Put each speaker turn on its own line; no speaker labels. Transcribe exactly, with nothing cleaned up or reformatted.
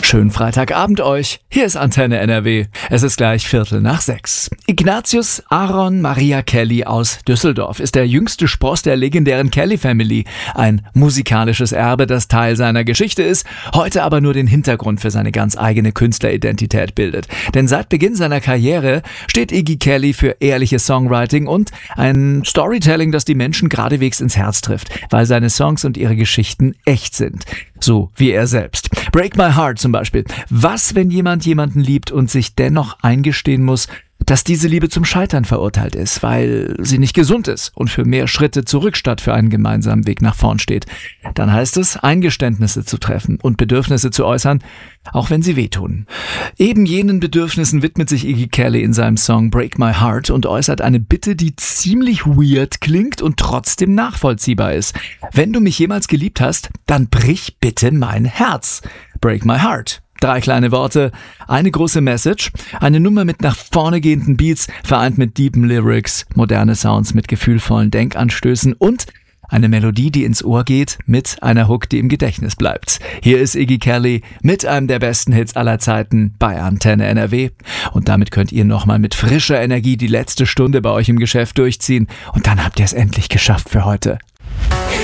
Schönen Freitagabend euch. Hier ist Antenne N R W. Es ist gleich Viertel nach sechs. Ignatius Aaron Maria Kelly aus Düsseldorf ist der jüngste Spross der legendären Kelly Family. Ein musikalisches Erbe, das Teil seiner Geschichte ist, heute aber nur den Hintergrund für seine ganz eigene Künstleridentität bildet. Denn seit Beginn seiner Karriere steht Iggy Kelly für ehrliches Songwriting und ein Storytelling, das die Menschen geradewegs ins Herz trifft, weil seine Songs und ihre Geschichten echt sind. So wie er selbst. Break My Heart zum Beispiel. Was, wenn jemand jemanden liebt und sich dennoch eingestehen muss, dass diese Liebe zum Scheitern verurteilt ist, weil sie nicht gesund ist und für mehr Schritte zurück statt für einen gemeinsamen Weg nach vorn steht? Dann heißt es, Eingeständnisse zu treffen und Bedürfnisse zu äußern, auch wenn sie wehtun. Eben jenen Bedürfnissen widmet sich Iggy Kelly in seinem Song Break My Heart und äußert eine Bitte, die ziemlich weird klingt und trotzdem nachvollziehbar ist. Wenn du mich jemals geliebt hast, dann brich bitte mein Herz. Break My Heart. Drei kleine Worte, eine große Message, eine Nummer mit nach vorne gehenden Beats, vereint mit deepen Lyrics, moderne Sounds mit gefühlvollen Denkanstößen und eine Melodie, die ins Ohr geht, mit einer Hook, die im Gedächtnis bleibt. Hier ist Iggy Kelly mit einem der besten Hits aller Zeiten bei Antenne N R W. Und damit könnt ihr nochmal mit frischer Energie die letzte Stunde bei euch im Geschäft durchziehen. Und dann habt ihr es endlich geschafft für heute.